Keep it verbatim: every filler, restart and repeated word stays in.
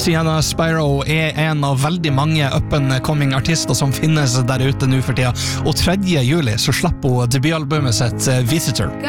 Sienna Spyro er en av veldig mange up-and-coming artister som finnes der ute nå for tida, og tredje juli så slipper hun debutalbumet sitt Visitor.